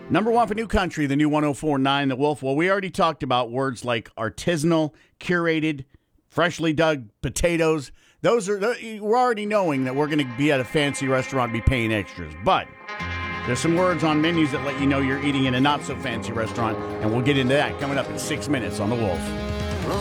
Number one for New Country, the new 104.9 The Wolf. Well, we already talked about words like artisanal, curated, freshly dug potatoes. We're already knowing that we're going to be at a fancy restaurant and be paying extras. But there's some words on menus that let you know you're eating in a not-so-fancy restaurant, and we'll get into that coming up in 6 minutes on The Wolf.